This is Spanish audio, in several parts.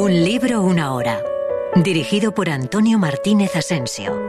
Un libro, una hora. Dirigido por Antonio Martínez Asensio.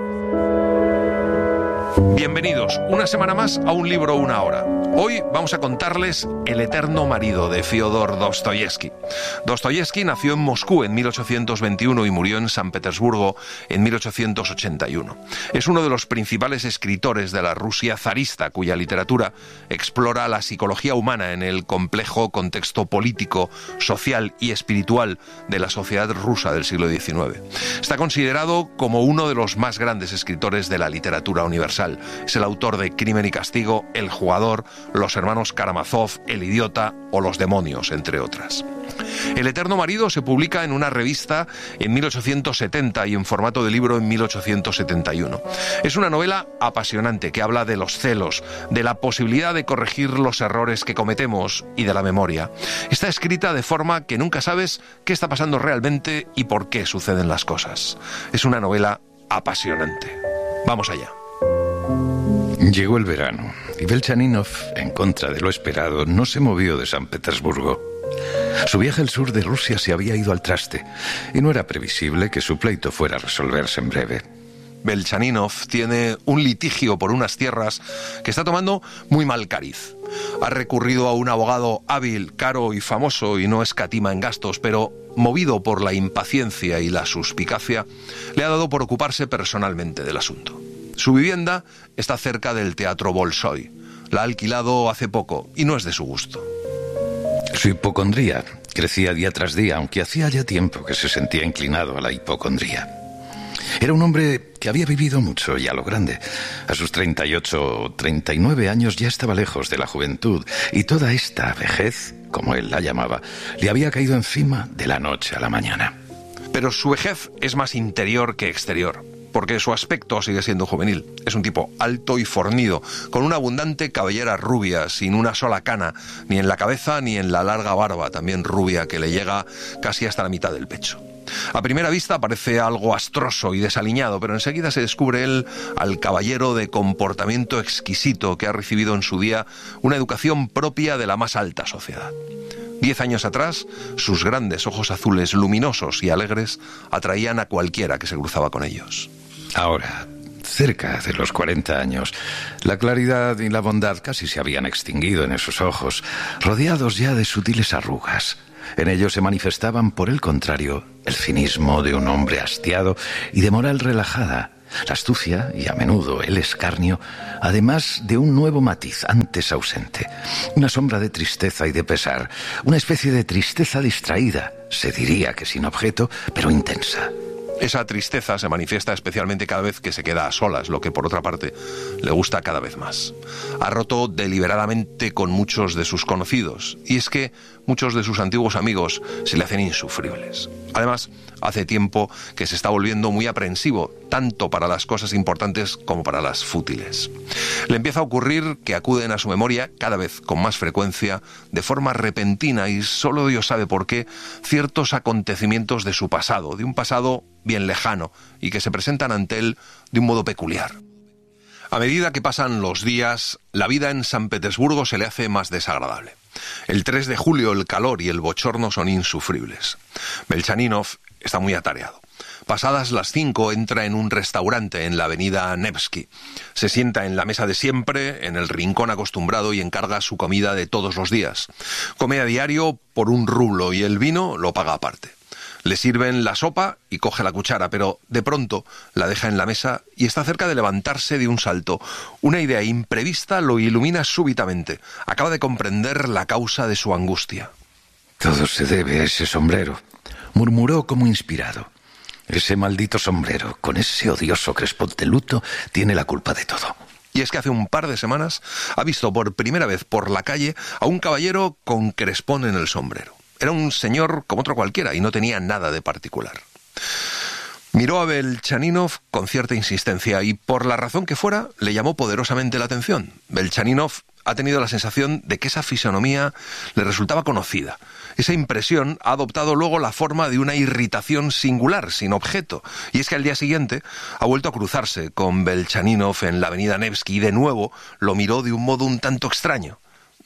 Bienvenidos una semana más a Un libro, una hora. Hoy vamos a contarles El eterno marido de Fyodor Dostoyevsky. Dostoyevsky nació en Moscú en 1821 y murió en San Petersburgo en 1881. Es uno de los principales escritores de la Rusia zarista, cuya literatura explora la psicología humana en el complejo contexto político, social y espiritual de la sociedad rusa del siglo XIX. Está considerado como uno de los más grandes escritores de la literatura universal. Es el autor de Crimen y Castigo, El jugador, Los hermanos Karamazov, El idiota o Los demonios, entre otras. El eterno marido se publica en una revista en 1870 y en formato de libro en 1871. Es una novela apasionante que habla de los celos, de la posibilidad de corregir los errores que cometemos y de la memoria. Está escrita de forma que nunca sabes qué está pasando realmente y por qué suceden las cosas. Es una novela apasionante. Vamos allá. Llegó el verano y Belchaninov, en contra de lo esperado, no se movió de San Petersburgo. Su viaje al sur de Rusia se había ido al traste y no era previsible que su pleito fuera a resolverse en breve. Belchaninov tiene un litigio por unas tierras que está tomando muy mal cariz. Ha recurrido a un abogado hábil, caro y famoso y no escatima en gastos, pero movido por la impaciencia y la suspicacia, le ha dado por ocuparse personalmente del asunto. Su vivienda está cerca del Teatro Bolshoi. La ha alquilado hace poco y no es de su gusto. Su hipocondría crecía día tras día, aunque hacía ya tiempo que se sentía inclinado a la hipocondría. Era un hombre que había vivido mucho y a lo grande. A sus 38 o 39 años ya estaba lejos de la juventud y toda esta vejez, como él la llamaba, le había caído encima de la noche a la mañana. Pero su vejez es más interior que exterior, porque su aspecto sigue siendo juvenil. Es un tipo alto y fornido, con una abundante cabellera rubia, sin una sola cana, ni en la cabeza ni en la larga barba, también rubia, que le llega casi hasta la mitad del pecho. A primera vista parece algo astroso y desaliñado, pero enseguida se descubre él al caballero de comportamiento exquisito que ha recibido en su día una educación propia de la más alta sociedad. 10 años atrás, sus grandes ojos azules, luminosos y alegres, atraían a cualquiera que se cruzaba con ellos. Ahora, cerca de los 40 años, la claridad y la bondad casi se habían extinguido en esos ojos, rodeados ya de sutiles arrugas. En ellos se manifestaban, por el contrario, el cinismo de un hombre hastiado y de moral relajada, la astucia y a menudo el escarnio, además de un nuevo matiz antes ausente, una sombra de tristeza y de pesar, una especie de tristeza distraída, se diría que sin objeto, pero intensa. Esa tristeza se manifiesta especialmente cada vez que se queda a solas, lo que por otra parte le gusta cada vez más. Ha roto deliberadamente con muchos de sus conocidos, y es que muchos de sus antiguos amigos se le hacen insufribles. Además, hace tiempo que se está volviendo muy aprensivo, tanto para las cosas importantes como para las fútiles. Le empieza a ocurrir que acuden a su memoria cada vez con más frecuencia, de forma repentina, y solo Dios sabe por qué, ciertos acontecimientos de su pasado, de un pasado bien lejano, y que se presentan ante él de un modo peculiar. A medida que pasan los días, la vida en San Petersburgo se le hace más desagradable. El 3 de julio el calor y el bochorno son insufribles. Belchaninov está muy atareado. Pasadas las 5 entra en un restaurante en la avenida Nevsky. Se sienta en la mesa de siempre, en el rincón acostumbrado, y encarga su comida de todos los días. Come a diario por 1 rublo y el vino lo paga aparte. Le sirven la sopa y coge la cuchara, pero de pronto la deja en la mesa y está cerca de levantarse de un salto. Una idea imprevista lo ilumina súbitamente. Acaba de comprender la causa de su angustia. Todo se debe a ese sombrero, murmuró como inspirado. Ese maldito sombrero, con ese odioso crespón de luto, tiene la culpa de todo. Y es que hace un par de semanas ha visto por primera vez por la calle a un caballero con crespón en el sombrero. Era un señor como otro cualquiera y no tenía nada de particular. Miró a Belchaninov con cierta insistencia y, por la razón que fuera, le llamó poderosamente la atención. Belchaninov ha tenido la sensación de que esa fisonomía le resultaba conocida. Esa impresión ha adoptado luego la forma de una irritación singular, sin objeto. Y es que al día siguiente ha vuelto a cruzarse con Belchaninov en la avenida Nevsky y de nuevo lo miró de un modo un tanto extraño.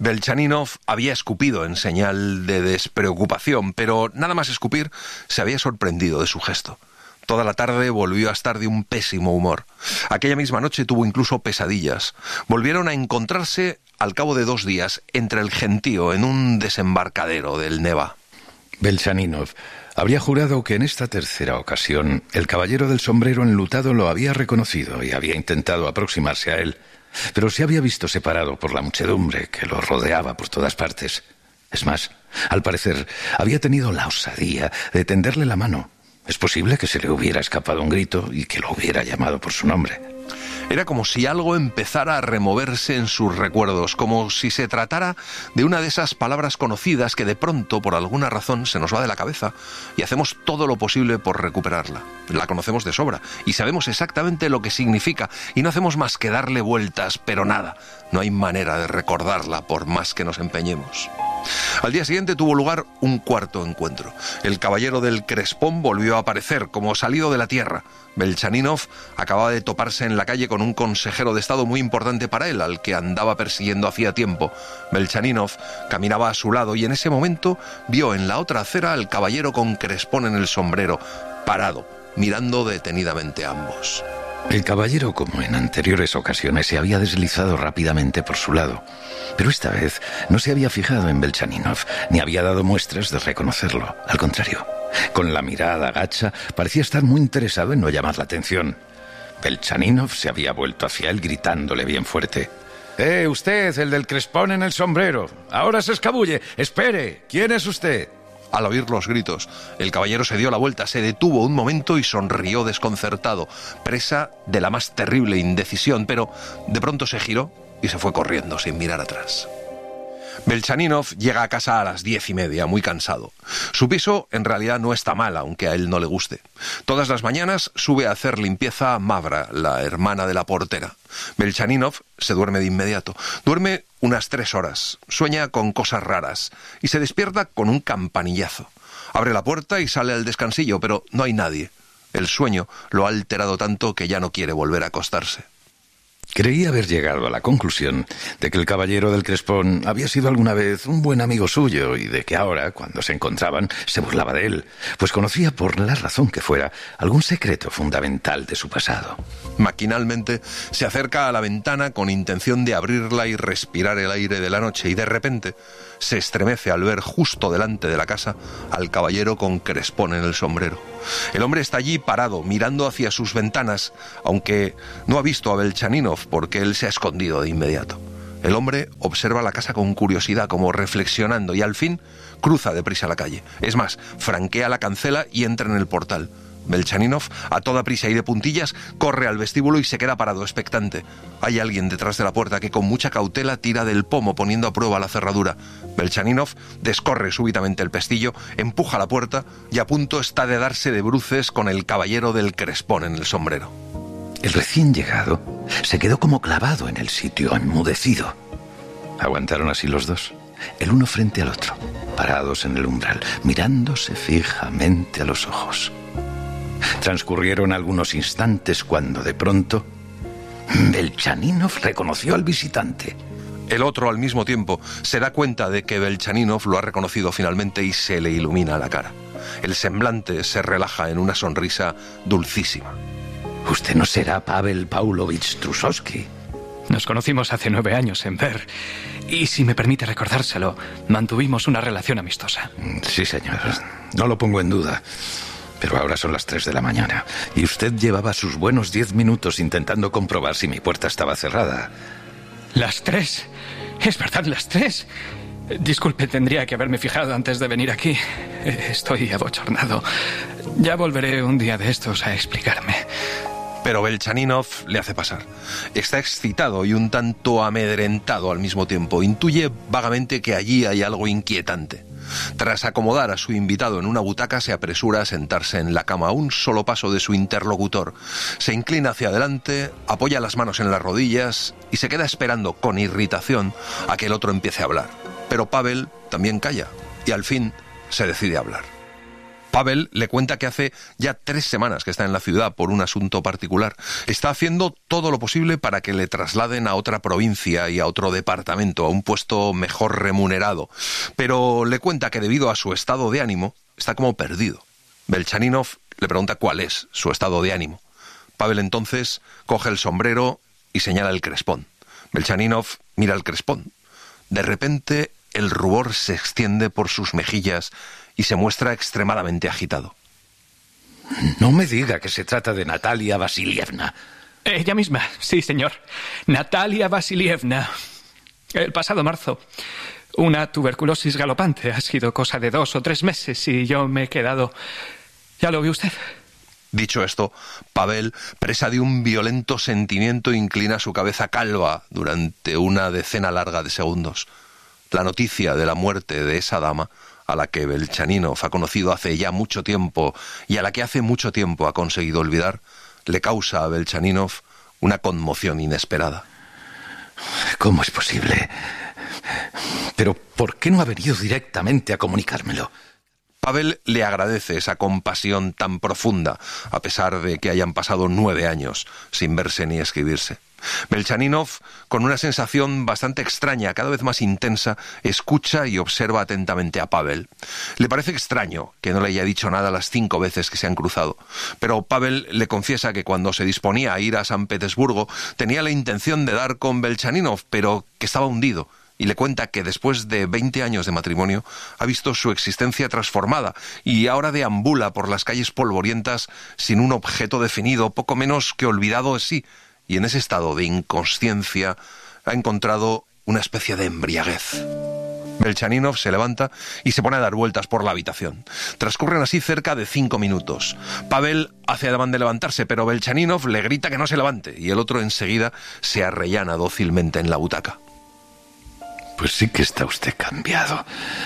Belchaninov había escupido en señal de despreocupación, pero nada más escupir se había sorprendido de su gesto. Toda la tarde volvió a estar de un pésimo humor. Aquella misma noche tuvo incluso pesadillas. Volvieron a encontrarse al cabo de 2 días entre el gentío en un desembarcadero del Neva. Belchaninov habría jurado que en esta tercera ocasión el caballero del sombrero enlutado lo había reconocido y había intentado aproximarse a él, pero se había visto separado por la muchedumbre que lo rodeaba por todas partes. Es más, al parecer, había tenido la osadía de tenderle la mano. Es posible que se le hubiera escapado un grito y que lo hubiera llamado por su nombre. Era como si algo empezara a removerse en sus recuerdos, como si se tratara de una de esas palabras conocidas que de pronto, por alguna razón, se nos va de la cabeza y hacemos todo lo posible por recuperarla. La conocemos de sobra y sabemos exactamente lo que significa y no hacemos más que darle vueltas, pero nada, no hay manera de recordarla por más que nos empeñemos. Al día siguiente tuvo lugar un cuarto encuentro. El caballero del crespón volvió a aparecer, como salido de la tierra. Belchaninov acababa de toparse en la calle con un consejero de Estado muy importante para él, al que andaba persiguiendo hacía tiempo. Belchaninov caminaba a su lado y en ese momento vio en la otra acera al caballero con crespón en el sombrero, parado, mirando detenidamente a ambos. El caballero, como en anteriores ocasiones, se había deslizado rápidamente por su lado, pero esta vez no se había fijado en Belchaninov, ni había dado muestras de reconocerlo. Al contrario, con la mirada gacha, parecía estar muy interesado en no llamar la atención. Belchaninov se había vuelto hacia él gritándole bien fuerte: usted, el del crespón en el sombrero! ¡Ahora se escabulle! ¡Espere! ¿Quién es usted? Al oír los gritos, el caballero se dio la vuelta, se detuvo un momento y sonrió desconcertado, presa de la más terrible indecisión, pero de pronto se giró y se fue corriendo sin mirar atrás. Belchaninov llega a casa a las 10:30, muy cansado. Su piso en realidad no está mal, aunque a él no le guste. Todas las mañanas sube a hacer limpieza a Mavra, la hermana de la portera. Belchaninov se duerme de inmediato. Duerme unas 3 horas, sueña con cosas raras y se despierta con un campanillazo. Abre la puerta y sale al descansillo, pero no hay nadie. El sueño lo ha alterado tanto que ya no quiere volver a acostarse. Creía haber llegado a la conclusión de que el caballero del crespón había sido alguna vez un buen amigo suyo y de que ahora, cuando se encontraban, se burlaba de él, pues conocía, por la razón que fuera, algún secreto fundamental de su pasado. Maquinalmente se acerca a la ventana con intención de abrirla y respirar el aire de la noche y de repente se estremece al ver justo delante de la casa al caballero con crespón en el sombrero. El hombre está allí parado, mirando hacia sus ventanas, aunque no ha visto a Belchaninov porque él se ha escondido de inmediato. El hombre observa la casa con curiosidad, como reflexionando, y al fin cruza deprisa la calle. Es más, franquea la cancela y entra en el portal. Belchaninov, a toda prisa y de puntillas, corre al vestíbulo y se queda parado, expectante. Hay alguien detrás de la puerta que con mucha cautela tira del pomo poniendo a prueba la cerradura. Belchaninov descorre súbitamente el pestillo, empuja la puerta y a punto está de darse de bruces con el caballero del crespón en el sombrero. El recién llegado se quedó como clavado en el sitio, enmudecido. Aguantaron así los dos, el uno frente al otro, parados en el umbral, mirándose fijamente a los ojos. Transcurrieron algunos instantes cuando de pronto Belchaninov reconoció al visitante. El otro al mismo tiempo se da cuenta de que Belchaninov lo ha reconocido finalmente y se le ilumina la cara. El semblante se relaja en una sonrisa dulcísima. ¿Usted no será Pavel Pavlovich Trusovsky? Nos conocimos hace 9 años en Ver y, si me permite recordárselo, mantuvimos una relación amistosa. Sí, señor. No lo pongo en duda. Pero ahora son las 3 de la mañana y usted llevaba sus buenos 10 minutos intentando comprobar si mi puerta estaba cerrada. ¿Las 3? Es verdad, las 3. Disculpe, tendría que haberme fijado antes de venir aquí. Estoy abochornado. Ya volveré un día de estos a explicarme. Pero Belchaninov le hace pasar. Está excitado y un tanto amedrentado al mismo tiempo. Intuye vagamente que allí hay algo inquietante. Tras acomodar a su invitado en una butaca, se apresura a sentarse en la cama a un solo paso de su interlocutor. Se inclina hacia adelante, apoya las manos en las rodillas y se queda esperando con irritación a que el otro empiece a hablar. Pero Pavel también calla y al fin se decide a hablar. Pavel le cuenta que hace ya 3 semanas que está en la ciudad por un asunto particular. Está haciendo todo lo posible para que le trasladen a otra provincia y a otro departamento, a un puesto mejor remunerado. Pero le cuenta que debido a su estado de ánimo, está como perdido. Belchaninov le pregunta cuál es su estado de ánimo. Pavel entonces coge el sombrero y señala el crespón. Belchaninov mira el crespón. De repente el rubor se extiende por sus mejillas y se muestra extremadamente agitado. No me diga que se trata de Natalia Vasilievna. Ella misma, sí, señor. Natalia Vasilievna. El pasado marzo, una tuberculosis galopante. Ha sido cosa de 2 o 3 meses y yo me he quedado... ¿Ya lo ve usted? Dicho esto, Pavel, presa de un violento sentimiento, inclina su cabeza calva durante una decena larga de segundos. La noticia de la muerte de esa dama, a la que Belchaninov ha conocido hace ya mucho tiempo y a la que hace mucho tiempo ha conseguido olvidar, le causa a Belchaninov una conmoción inesperada. ¿Cómo es posible? ¿Pero por qué no ha venido directamente a comunicármelo? Pavel le agradece esa compasión tan profunda, a pesar de que hayan pasado 9 años sin verse ni escribirse. Belchaninov, con una sensación bastante extraña, cada vez más intensa, escucha y observa atentamente a Pavel. Le parece extraño que no le haya dicho nada las 5 veces que se han cruzado, pero Pavel le confiesa que cuando se disponía a ir a San Petersburgo tenía la intención de dar con Belchaninov, pero que estaba hundido, y le cuenta que después de 20 años de matrimonio ha visto su existencia transformada y ahora deambula por las calles polvorientas sin un objeto definido, poco menos que olvidado de sí, y en ese estado de inconsciencia ha encontrado una especie de embriaguez. Belchaninov se levanta y se pone a dar vueltas por la habitación. Transcurren así cerca de 5 minutos. Pavel hace ademán de levantarse, pero Belchaninov le grita que no se levante y el otro enseguida se arrellana dócilmente en la butaca. Pues sí que está usted cambiado.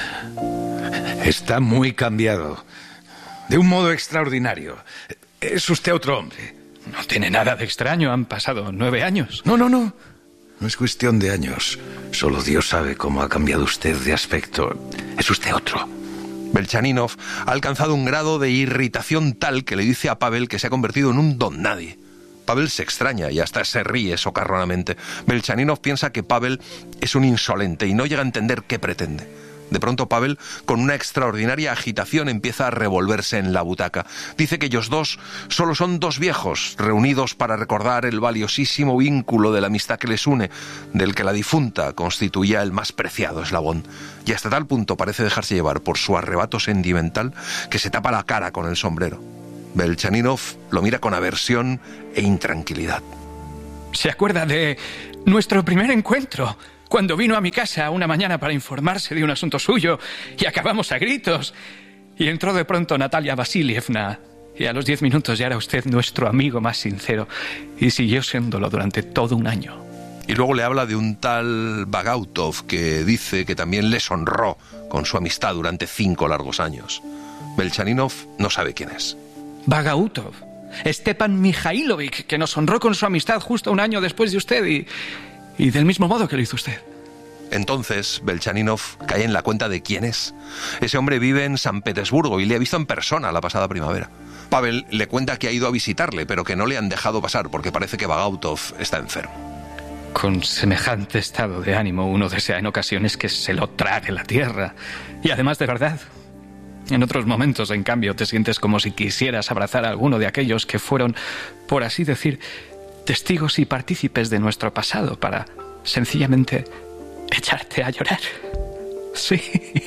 Está muy cambiado. De un modo extraordinario. Es usted otro hombre. No tiene nada de extraño. Han pasado 9 años. No. No es cuestión de años. Solo Dios sabe cómo ha cambiado usted de aspecto. Es usted otro. Belchaninov ha alcanzado un grado de irritación tal que le dice a Pavel que se ha convertido en un don nadie. Pavel se extraña y hasta se ríe socarronamente. Belchaninov piensa que Pavel es un insolente y no llega a entender qué pretende. De pronto Pavel, con una extraordinaria agitación, empieza a revolverse en la butaca. Dice que ellos dos solo son 2 viejos, reunidos para recordar el valiosísimo vínculo de la amistad que les une, del que la difunta constituía el más preciado eslabón. Y hasta tal punto parece dejarse llevar por su arrebato sentimental que se tapa la cara con el sombrero. Belchaninov lo mira con aversión e intranquilidad. ¿Se acuerda de nuestro primer encuentro? Cuando vino a mi casa una mañana para informarse de un asunto suyo y acabamos a gritos. Y entró de pronto Natalia Vasilievna y a los 10 minutos ya era usted nuestro amigo más sincero y siguió siéndolo durante todo un año. Y luego le habla de un tal Bagautov que dice que también les honró con su amistad durante 5 largos años. Belchaninov no sabe quién es. Bagautov, Stepan Mikhailovich, que nos honró con su amistad justo un año después de usted y del mismo modo que lo hizo usted. Entonces Belchaninov cae en la cuenta de quién es. Ese hombre vive en San Petersburgo y le ha visto en persona la pasada primavera. Pavel le cuenta que ha ido a visitarle, pero que no le han dejado pasar porque parece que Bagautov está enfermo. Con semejante estado de ánimo uno desea en ocasiones que se lo trague la tierra. Y además de verdad. En otros momentos, en cambio, te sientes como si quisieras abrazar a alguno de aquellos que fueron, por así decir, testigos y partícipes de nuestro pasado para, sencillamente, echarte a llorar. Sí,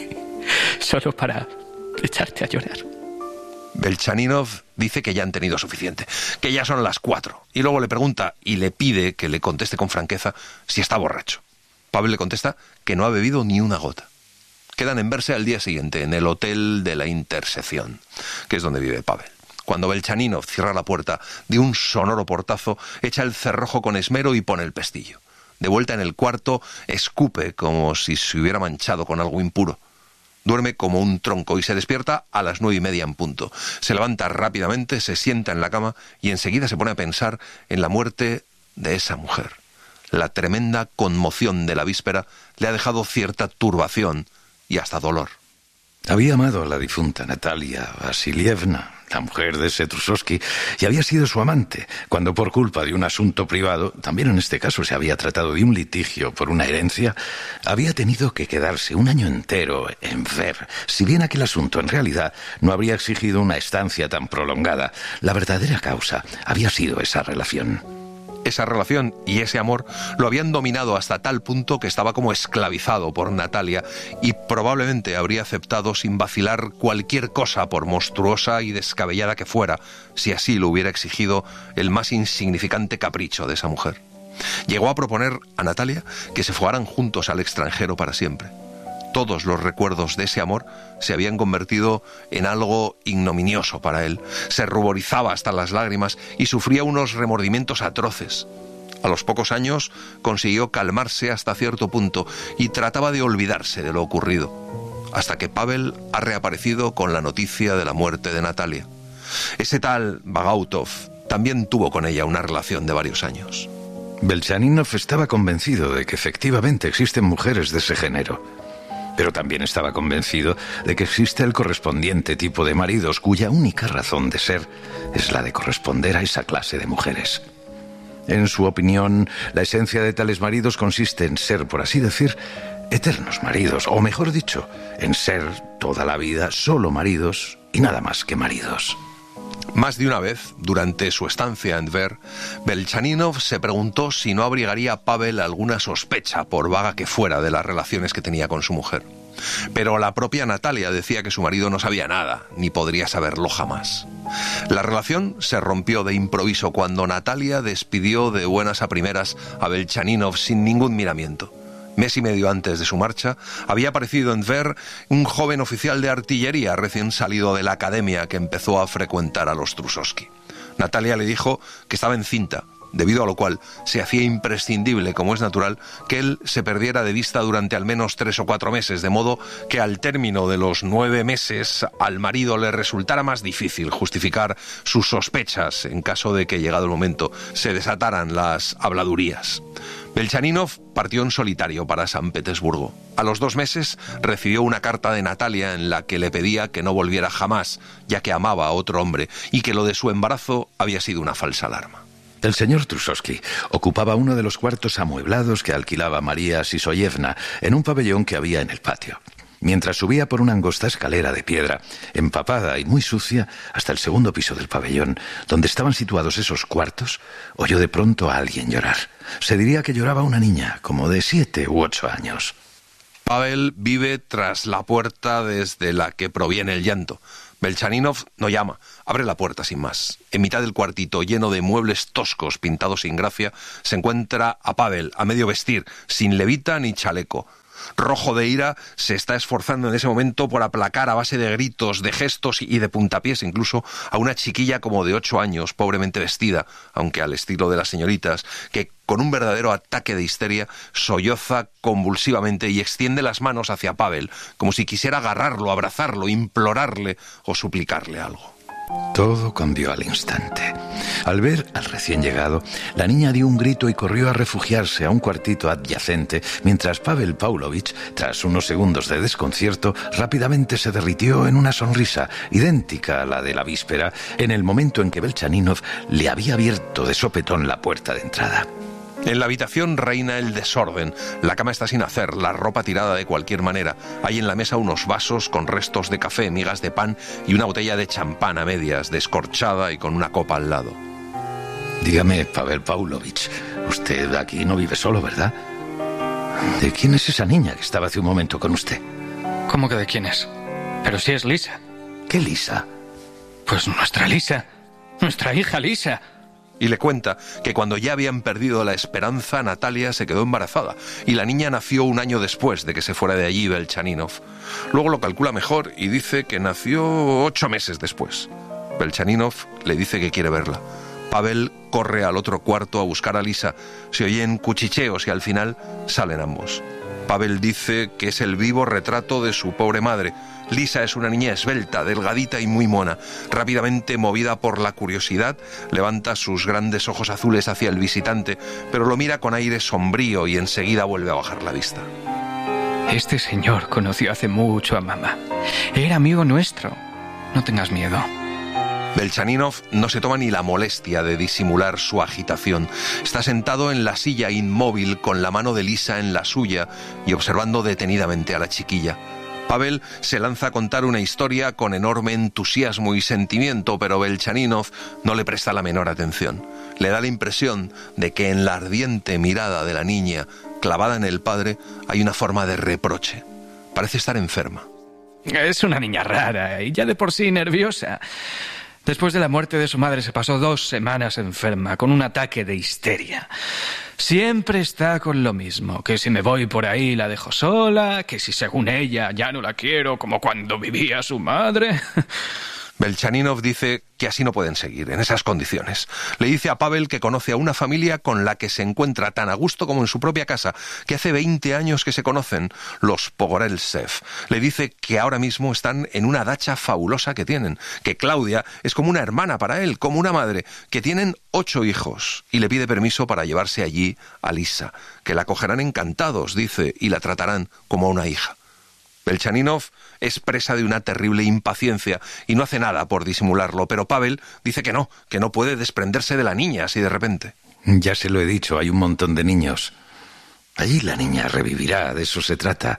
solo para echarte a llorar. Belchaninov dice que ya han tenido suficiente, que ya son las 4, y luego le pregunta y le pide que le conteste con franqueza si está borracho. Pavel le contesta que no ha bebido ni una gota. Quedan en verse al día siguiente en el Hotel de la Intersección, que es donde vive Pavel. Cuando Belchaninov cierra la puerta, de un sonoro portazo, echa el cerrojo con esmero y pone el pestillo. De vuelta en el cuarto, escupe como si se hubiera manchado con algo impuro. Duerme como un tronco y se despierta a las 9:30 en punto. Se levanta rápidamente, se sienta en la cama y enseguida se pone a pensar en la muerte de esa mujer. La tremenda conmoción de la víspera le ha dejado cierta turbación y hasta dolor. Había amado a la difunta Natalia Vasilievna, la mujer de ese Trusovsky, y había sido su amante, cuando por culpa de un asunto privado, también en este caso se había tratado de un litigio por una herencia, había tenido que quedarse un año entero en Tver. Si bien aquel asunto en realidad no habría exigido una estancia tan prolongada, la verdadera causa había sido esa relación. Esa relación y ese amor lo habían dominado hasta tal punto que estaba como esclavizado por Natalia y probablemente habría aceptado sin vacilar cualquier cosa, por monstruosa y descabellada que fuera, si así lo hubiera exigido el más insignificante capricho de esa mujer. Llegó a proponer a Natalia que se fugaran juntos al extranjero para siempre. Todos los recuerdos de ese amor se habían convertido en algo ignominioso para él. Se ruborizaba hasta las lágrimas y sufría unos remordimientos atroces. A los pocos años consiguió calmarse hasta cierto punto y trataba de olvidarse de lo ocurrido, hasta que Pavel ha reaparecido con la noticia de la muerte de Natalia. Ese tal Bagautov también tuvo con ella una relación de varios años. Belchaninov estaba convencido de que efectivamente existen mujeres de ese género. Pero también estaba convencido de que existe el correspondiente tipo de maridos cuya única razón de ser es la de corresponder a esa clase de mujeres. En su opinión, la esencia de tales maridos consiste en ser, por así decir, eternos maridos, o mejor dicho, en ser toda la vida solo maridos y nada más que maridos. Más de una vez, durante su estancia en Tver, Belchaninov se preguntó si no abrigaría a Pavel alguna sospecha, por vaga que fuera, de las relaciones que tenía con su mujer. Pero la propia Natalia decía que su marido no sabía nada, ni podría saberlo jamás. La relación se rompió de improviso cuando Natalia despidió de buenas a primeras a Belchaninov sin ningún miramiento. Mes y medio antes de su marcha, había aparecido en Tver un joven oficial de artillería recién salido de la academia que empezó a frecuentar a los Trusovsky. Natalia le dijo que estaba encinta, debido a lo cual se hacía imprescindible, como es natural, que él se perdiera de vista durante al menos 3 o 4 meses, de modo que al término de los 9 meses al marido le resultara más difícil justificar sus sospechas en caso de que, llegado el momento, se desataran las habladurías. Belchaninov partió en solitario para San Petersburgo. A los 2 meses recibió una carta de Natalia en la que le pedía que no volviera jamás, ya que amaba a otro hombre y que lo de su embarazo había sido una falsa alarma. El señor Trusovsky ocupaba uno de los cuartos amueblados que alquilaba María Sisoyevna en un pabellón que había en el patio. Mientras subía por una angosta escalera de piedra, empapada y muy sucia, hasta el segundo piso del pabellón, donde estaban situados esos cuartos, oyó de pronto a alguien llorar. Se diría que lloraba una niña, como de 7 u 8 años. Pavel vive tras la puerta desde la que proviene el llanto. Belchaninov no llama, abre la puerta sin más. En mitad del cuartito, lleno de muebles toscos pintados sin gracia, se encuentra a Pavel, a medio vestir, sin levita ni chaleco. Rojo de ira, se está esforzando en ese momento por aplacar a base de gritos, de gestos y de puntapiés incluso a una chiquilla como de 8 años, pobremente vestida, aunque al estilo de las señoritas, que con un verdadero ataque de histeria solloza convulsivamente y extiende las manos hacia Pavel, como si quisiera agarrarlo, abrazarlo, implorarle o suplicarle algo. Todo cambió al instante. Al ver al recién llegado, la niña dio un grito y corrió a refugiarse a un cuartito adyacente, mientras Pavel Pavlovich, tras unos segundos de desconcierto, rápidamente se derritió en una sonrisa idéntica a la de la víspera, en el momento en que Belchaninov le había abierto de sopetón la puerta de entrada. En la habitación reina el desorden. La cama está sin hacer, la ropa tirada de cualquier manera. Hay en la mesa unos vasos con restos de café, migas de pan y una botella de champán a medias, descorchada y con una copa al lado. Dígame, Pavel Pavlovich, usted aquí no vive solo, ¿verdad? ¿De quién es esa niña que estaba hace un momento con usted? ¿Cómo que de quién es? Pero sí es Lisa. ¿Qué Lisa? Pues nuestra Lisa. Nuestra hija Lisa. Y le cuenta que cuando ya habían perdido la esperanza, Natalia se quedó embarazada y la niña nació un año después de que se fuera de allí Belchaninov. Luego lo calcula mejor y dice que nació 8 meses después. Belchaninov le dice que quiere verla. Pavel corre al otro cuarto a buscar a Lisa. Se oyen cuchicheos y al final salen ambos. Pavel dice que es el vivo retrato de su pobre madre. Lisa es una niña esbelta, delgadita y muy mona. Rápidamente movida por la curiosidad, levanta sus grandes ojos azules hacia el visitante, pero lo mira con aire sombrío y enseguida vuelve a bajar la vista. Este señor conoció hace mucho a mamá. Era amigo nuestro. No tengas miedo. Belchaninov no se toma ni la molestia de disimular su agitación. Está sentado en la silla inmóvil con la mano de Lisa en la suya y observando detenidamente a la chiquilla. Pavel se lanza a contar una historia con enorme entusiasmo y sentimiento, pero Belchaninov no le presta la menor atención. Le da la impresión de que en la ardiente mirada de la niña, clavada en el padre, hay una forma de reproche. Parece estar enferma. Es una niña rara y ya de por sí nerviosa. Después de la muerte de su madre se pasó 2 semanas enferma, con un ataque de histeria. Siempre está con lo mismo, que si me voy por ahí la dejo sola, que si según ella ya no la quiero como cuando vivía su madre. Belchaninov dice que así no pueden seguir, en esas condiciones. Le dice a Pavel que conoce a una familia con la que se encuentra tan a gusto como en su propia casa, que hace 20 años que se conocen, los Pogoreltsev. Le dice que ahora mismo están en una dacha fabulosa que tienen, que Claudia es como una hermana para él, como una madre, que tienen 8 hijos, y le pide permiso para llevarse allí a Lisa, que la acogerán encantados, dice, y la tratarán como a una hija. Belchaninov es presa de una terrible impaciencia y no hace nada por disimularlo, pero Pavel dice que no puede desprenderse de la niña así de repente. Ya se lo he dicho, hay un montón de niños. Allí la niña revivirá, de eso se trata.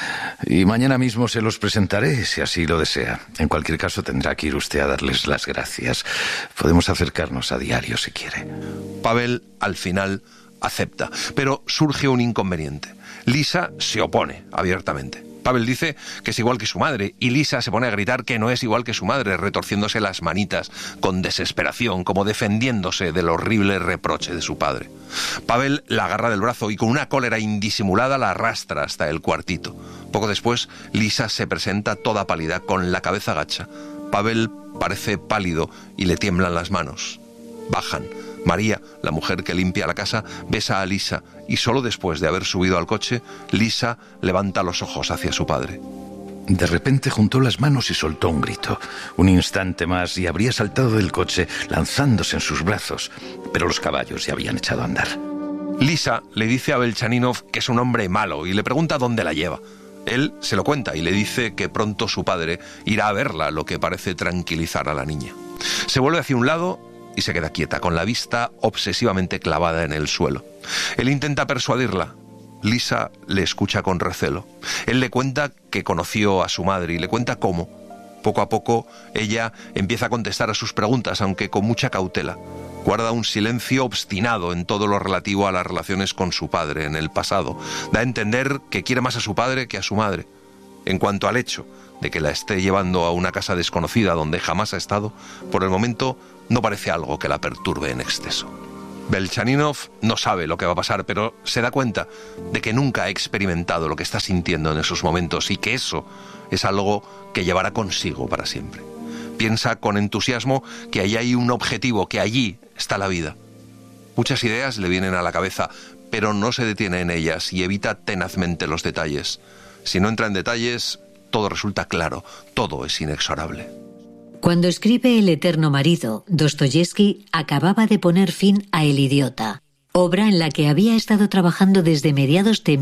Y mañana mismo se los presentaré, si así lo desea. En cualquier caso tendrá que ir usted a darles las gracias. Podemos acercarnos a diario si quiere. Pavel, al final, acepta, pero surge un inconveniente. Lisa se opone abiertamente. Pavel dice que es igual que su madre y Lisa se pone a gritar que no es igual que su madre, retorciéndose las manitas con desesperación, como defendiéndose del horrible reproche de su padre. Pavel la agarra del brazo y con una cólera indisimulada la arrastra hasta el cuartito. Poco después, Lisa se presenta toda pálida, con la cabeza gacha. Pavel parece pálido y le tiemblan las manos. Bajan. María, la mujer que limpia la casa, besa a Lisa y solo después de haber subido al coche, Lisa levanta los ojos hacia su padre. De repente juntó las manos y soltó un grito. Un instante más y habría saltado del coche lanzándose en sus brazos, pero los caballos ya habían echado a andar. Lisa le dice a Belchaninov que es un hombre malo y le pregunta dónde la lleva. Él se lo cuenta y le dice que pronto su padre irá a verla, lo que parece tranquilizar a la niña. Se vuelve hacia un lado y se queda quieta, con la vista obsesivamente clavada en el suelo. Él intenta persuadirla. Lisa le escucha con recelo. Él le cuenta que conoció a su madre y le cuenta cómo. Poco a poco, ella empieza a contestar a sus preguntas, aunque con mucha cautela. Guarda un silencio obstinado en todo lo relativo a las relaciones con su padre en el pasado. Da a entender que quiere más a su padre que a su madre. En cuanto al hecho de que la esté llevando a una casa desconocida donde jamás ha estado, por el momento no parece algo que la perturbe en exceso. Belchaninov no sabe lo que va a pasar, pero se da cuenta de que nunca ha experimentado lo que está sintiendo en esos momentos y que eso es algo que llevará consigo para siempre. Piensa con entusiasmo que allí hay un objetivo, que allí está la vida. Muchas ideas le vienen a la cabeza, pero no se detiene en ellas y evita tenazmente los detalles. Si no entra en detalles, todo resulta claro, todo es inexorable. Cuando escribe El eterno marido, Dostoyevski acababa de poner fin a El idiota, obra en la que había estado trabajando desde mediados de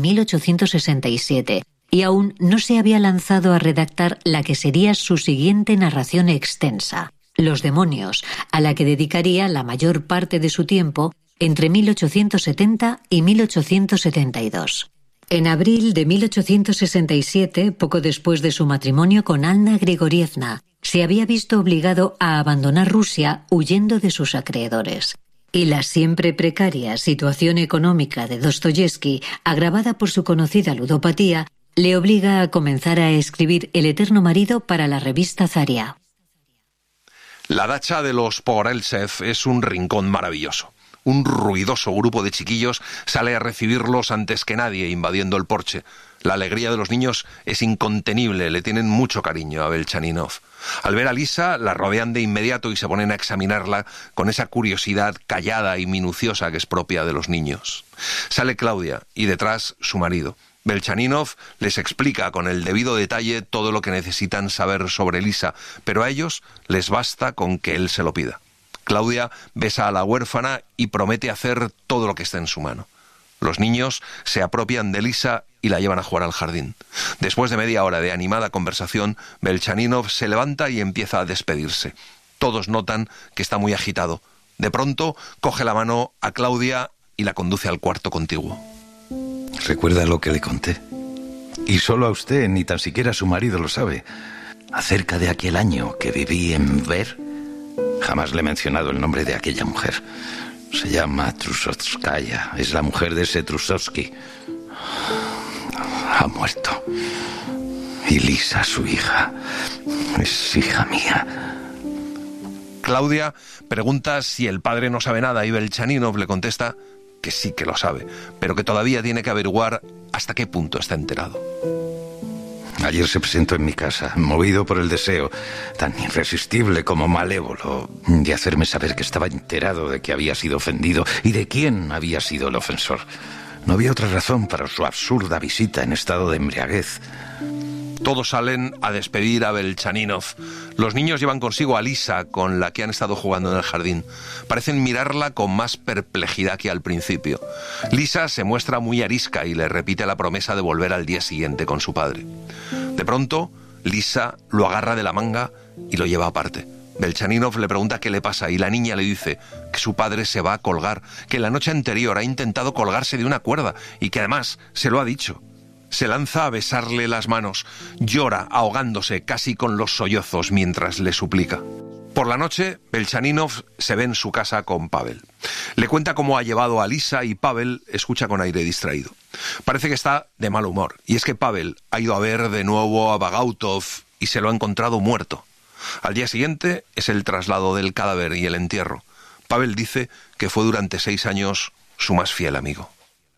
1867 y aún no se había lanzado a redactar la que sería su siguiente narración extensa, Los demonios, a la que dedicaría la mayor parte de su tiempo entre 1870 y 1872. En abril de 1867, poco después de su matrimonio con Anna Grigorievna, se había visto obligado a abandonar Rusia huyendo de sus acreedores. Y la siempre precaria situación económica de Dostoyevski, agravada por su conocida ludopatía, le obliga a comenzar a escribir El eterno marido para la revista Zaria. La dacha de los Pogoreltsev es un rincón maravilloso. Un ruidoso grupo de chiquillos sale a recibirlos antes que nadie, invadiendo el porche. La alegría de los niños es incontenible, le tienen mucho cariño a Belchaninov. Al ver a Lisa, la rodean de inmediato y se ponen a examinarla con esa curiosidad callada y minuciosa que es propia de los niños. Sale Claudia y detrás su marido. Belchaninov les explica con el debido detalle todo lo que necesitan saber sobre Lisa, pero a ellos les basta con que él se lo pida. Claudia besa a la huérfana y promete hacer todo lo que esté en su mano. Los niños se apropian de Lisa y la llevan a jugar al jardín. Después de media hora de animada conversación, Belchaninov se levanta y empieza a despedirse. Todos notan que está muy agitado. De pronto, coge la mano a Claudia y la conduce al cuarto contiguo. ¿Recuerda lo que le conté? Y solo a usted, ni tan siquiera su marido lo sabe. Acerca de aquel año que viví en Ver, jamás le he mencionado el nombre de aquella mujer. Se llama Trusovskaya. Es la mujer de ese Trusovsky. Ha muerto. Y Lisa, su hija, es hija mía. Claudia pregunta si el padre no sabe nada y Belchaninov le contesta que sí que lo sabe, pero que todavía tiene que averiguar hasta qué punto está enterado. Ayer se presentó en mi casa, movido por el deseo, tan irresistible como malévolo, de hacerme saber que estaba enterado de que había sido ofendido y de quién había sido el ofensor. No había otra razón para su absurda visita en estado de embriaguez. Todos salen a despedir a Belchaninov. Los niños llevan consigo a Lisa, con la que han estado jugando en el jardín. Parecen mirarla con más perplejidad que al principio. Lisa se muestra muy arisca y le repite la promesa de volver al día siguiente con su padre. De pronto, Lisa lo agarra de la manga y lo lleva aparte. Belchaninov le pregunta qué le pasa y la niña le dice que su padre se va a colgar, que la noche anterior ha intentado colgarse de una cuerda y que además se lo ha dicho. Se lanza a besarle las manos, llora ahogándose casi con los sollozos mientras le suplica. Por la noche, Belchaninov se ve en su casa con Pavel. Le cuenta cómo ha llevado a Lisa y Pavel escucha con aire distraído. Parece que está de mal humor, y es que Pavel ha ido a ver de nuevo a Bagautov y se lo ha encontrado muerto. Al día siguiente es el traslado del cadáver y el entierro. Pavel dice que fue durante 6 años su más fiel amigo.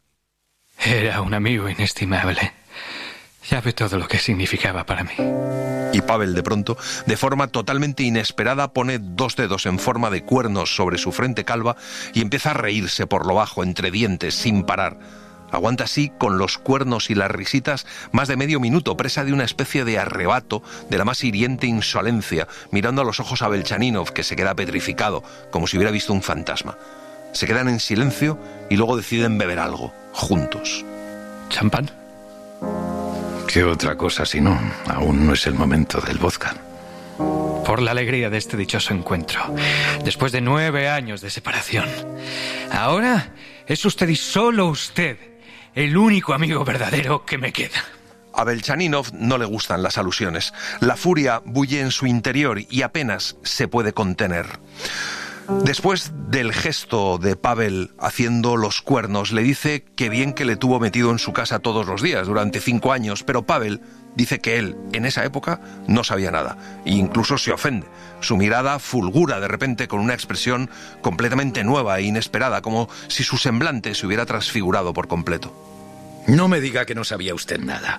Era un amigo inestimable. Ya ve todo lo que significaba para mí. Y Pavel, de pronto, de forma totalmente inesperada, pone 2 dedos en forma de cuernos sobre su frente calva y empieza a reírse por lo bajo, entre dientes, sin parar. Aguanta así, con los cuernos y las risitas, más de medio minuto, presa de una especie de arrebato de la más hiriente insolencia, mirando a los ojos a Belchaninov, que se queda petrificado, como si hubiera visto un fantasma. Se quedan en silencio y luego deciden beber algo, juntos. ¿Champán? ¿Qué otra cosa si no? Aún no es el momento del vodka. Por la alegría de este dichoso encuentro, después de 9 años de separación. Ahora es usted y solo usted el único amigo verdadero que me queda. A Belchaninov no le gustan las alusiones. La furia bulle en su interior y apenas se puede contener. Después del gesto de Pavel haciendo los cuernos, le dice que bien que le tuvo metido en su casa todos los días durante 5 años, pero Pavel dice que él, en esa época, no sabía nada, e incluso se ofende. Su mirada fulgura de repente con una expresión completamente nueva e inesperada, como si su semblante se hubiera transfigurado por completo. No me diga que no sabía usted nada.